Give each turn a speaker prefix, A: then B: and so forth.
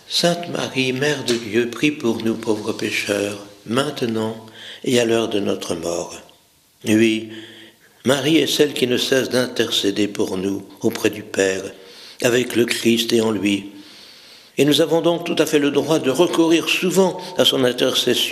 A: Sainte Marie, Mère de Dieu, prie pour nous pauvres pécheurs, maintenant et à l'heure de notre mort. Oui, Marie est celle qui ne cesse d'intercéder pour nous auprès du Père, avec le Christ et en lui. Et nous avons donc tout à fait le droit de recourir souvent à son intercession